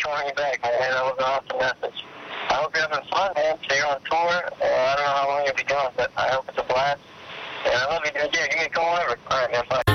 calling you back, man. That was an awesome message. I hope you're having fun, man. So you're on tour. I don't know how long you'll be gone, but I hope it's a blast. And I love you, dude. Yeah, give me a call over. All right, man. Bye.